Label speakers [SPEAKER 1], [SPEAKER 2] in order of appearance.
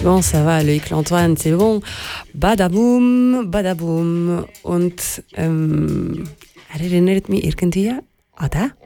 [SPEAKER 1] Bon, ça va, Loïc Antoine, c'est bon. Badaboom, badaboom. Und erinnert mich irgendwie an den.